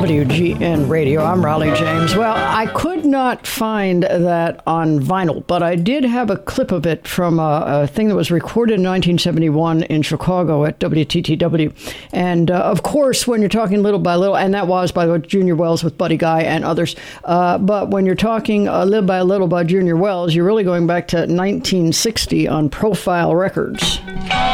WGN Radio. I'm Raleigh James. Well, I could not find that on vinyl, but I did have a clip of it from a thing that was recorded in 1971 in Chicago at WTTW. And, of course, when you're talking Little by Little, and that was, by the way, Junior Wells with Buddy Guy and others, but when you're talking Little by Junior Wells, you're really going back to 1960 on Profile Records.